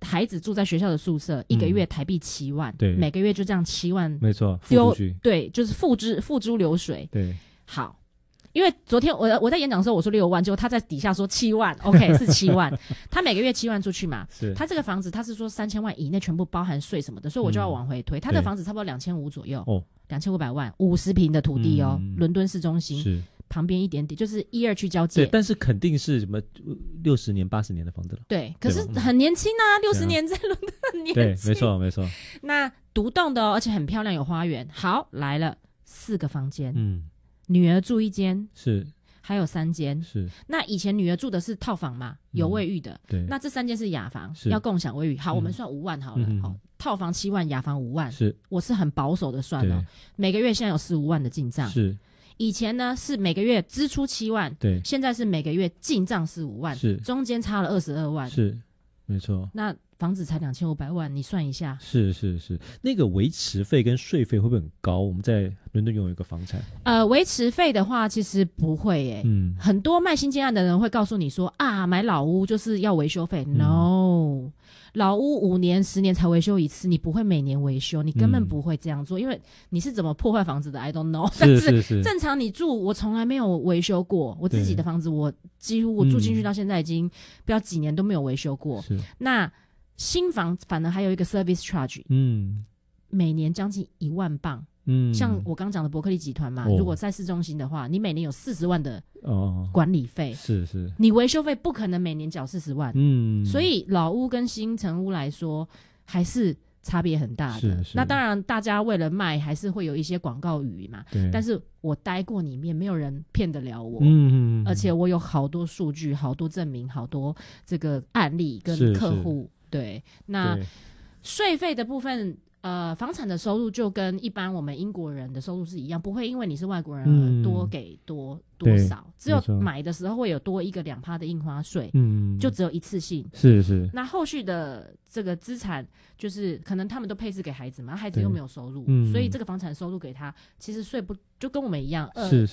孩子住在学校的宿舍，一个月台币7万， 对， 每个月就这样7万， 没错，付出去， 对，就是付诸流水。 对， 好。因为昨天我在演讲的时候我说6万，结果他在底下说7万，OK 是7万，他每个月7万出去嘛， 是他这个房子他是说3000万以内全部包含税什么的，所以我就要往回推，他的房子差不多2500左右，2500万，50坪的土地哦，伦敦市中心是旁边一点点，就是1、2区交界， 对，但是肯定是什么60年、80年的房子了， 对，可是很年轻啊，60年在伦敦很年轻， 对，没错没错。 那独栋的而且很漂亮，有花园。好，来了4个房间，女儿住1间， 是， 还有3间， 是。 那以前女儿住的是套房嘛，有卫浴的， 对。 那这3间是雅房，要共享卫浴。好，我们算5万好了，套房7万，雅房5万， 是， 我是很保守的算哦，每个月现在有15万的进账， 是。 以前呢是每个月支出7万， 对， 现在是每个月进账15万， 是， 中间差了22万， 是，没错。 那房子才2500万，你算一下。 是是是，那个维持费跟税费会不会很高？我们在伦敦拥有一个房产， 维持费的话其实不会耶，很多卖新建案的人会告诉你说啊，买老屋就是要维修费，no，老屋5年10年才维修一次，你不会每年维修，你根本不会这样做，因为你是怎么破坏房子的 I don't know， 但是正常你住，我从来没有维修过，我自己的房子我几乎我住进去到现在已经不知道几年都没有维修过，那新房反而还有一个 service charge， 每年将近1万镑，像我刚讲的伯克利集团嘛，如果在市中心的话，你每年有40万的管理费， 是是， 你维修费不可能每年缴40万，所以老屋跟新成屋来说还是差别很大的。那当然大家为了卖还是会有一些广告语嘛，但是我待过里面没有人骗得了我，而且我有好多数据，好多证明，好多这个案例跟客户。对，那税费的部分房产的收入就跟一般我们英国人的收入是一样，不会因为你是外国人而多给多少，只有买的时候会有多1个2%的印花税，就只有一次性， 是是。 那后续的这个资产就是可能他们都配置给孩子嘛，孩子又没有收入，所以这个房产收入给他其实税不就跟我们一样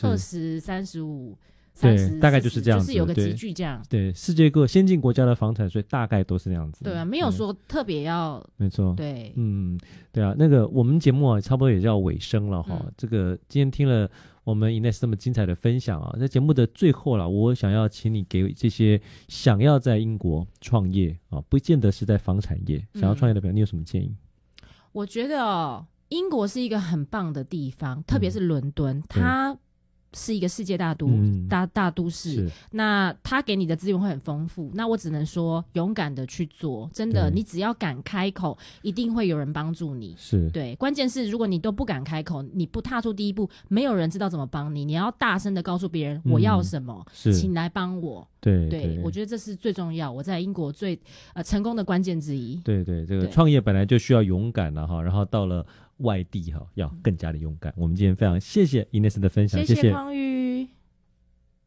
，20、35。 对，大概就是这样子， 就是有个集聚这样。 对，世界各先进国家的房产税大概都是那样子。 对啊，没有说特别要。 没错。 对， 对啊，那个我们节目啊，差不多也要尾声了哈。这个今天听了我们 Ines 这么精彩的分享啊，在节目的最后啦，我想要请你给这些想要在英国创业啊，不见得是在房产业，想要创业的朋友，你有什么建议？ 我觉得英国是一个很棒的地方，特别是伦敦，它是一个世界大都市，那他给你的资源会很丰富，那我只能说勇敢的去做，真的，你只要敢开口，一定会有人帮助你。是，对，关键是如果你都不敢开口，你不踏出第一步，没有人知道怎么帮你，你要大声的告诉别人我要什么，请来帮我。对，我觉得这是最重要，我在英国最成功的关键之一。对，这个创业本来就需要勇敢了哈，然后到了外地哈，要更加的勇敢。我们今天非常谢谢 Ines 的分享，谢谢匡宇。